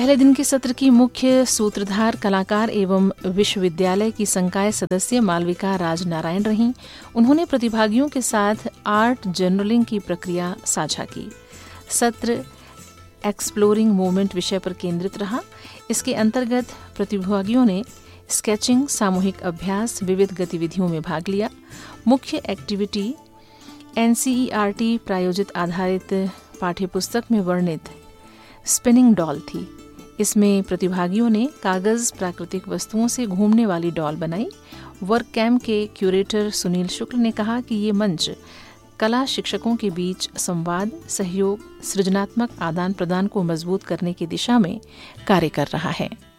पहले दिन के सत्र की मुख्य सूत्रधार कलाकार एवं विश्वविद्यालय की संकाय सदस्य मालविका राजनारायण रहीं। उन्होंने प्रतिभागियों के साथ आर्ट जर्नलिंग की प्रक्रिया साझा की। सत्र एक्सप्लोरिंग मोमेंट विषय पर केंद्रित रहा। इसके अंतर्गत प्रतिभागियों ने स्केचिंग, सामूहिक अभ्यास, विविध गतिविधियों में भाग लिया। मुख्य एक्टिविटी NCERT प्रायोजित आधारित पाठ्यपुस्तक में वर्णित स्पिनिंग डॉल थी। इसमें प्रतिभागियों ने कागज प्राकृतिक वस्तुओं से घूमने वाली डॉल बनाई। वर्क कैंप के क्यूरेटर सुनील शुक्ल ने कहा कि ये मंच कला शिक्षकों के बीच संवाद, सहयोग, सृजनात्मक आदान प्रदान को मजबूत करने की दिशा में कार्य कर रहा है।